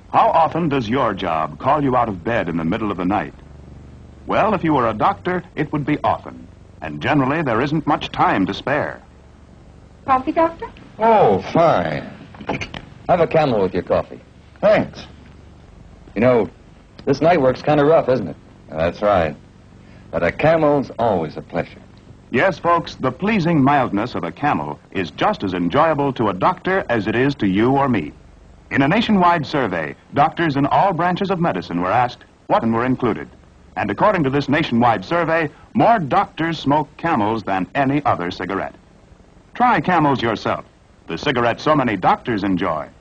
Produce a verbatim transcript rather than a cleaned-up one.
How often does your job call you out of bed in the middle of the night? Well, if you were a doctor, it would be often. And generally, there isn't much time to spare. Coffee, Doctor? Oh, fine. Have a Camel with your coffee. Thanks. You know, this night work's kind of rough, isn't it? That's right. But a Camel's always a pleasure. Yes, folks, the pleasing mildness of a Camel is just as enjoyable to a doctor as it is to you or me. In a nationwide survey, doctors in all branches of medicine were asked what were included. And according to this nationwide survey, more doctors smoke Camels than any other cigarette. Try Camels yourself, the cigarette so many doctors enjoy.